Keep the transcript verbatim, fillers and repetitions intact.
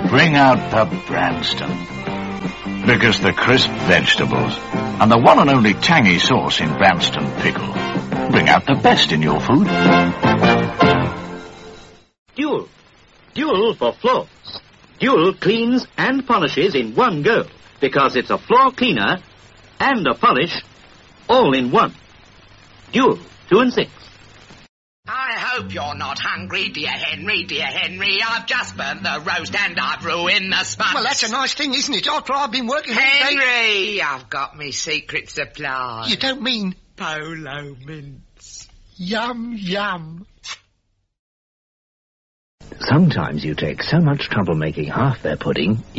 Bring out the Branston. Because the crisp vegetables and the one and only tangy sauce in Branston pickle bring out the best in your food. Dual. Dual for floors. Dual cleans and polishes in one go because it's a floor cleaner and a polish all in one. Dual, two and six. I hope you're not hungry, dear Henry, dear Henry. I've just burnt the roast and I've ruined the sponge. Well, that's a nice thing, isn't it? After I've been working all day... Henry, I've got me secret supply. You don't mean... Polo mince. Yum, yum. Sometimes you take so much trouble making half their pudding...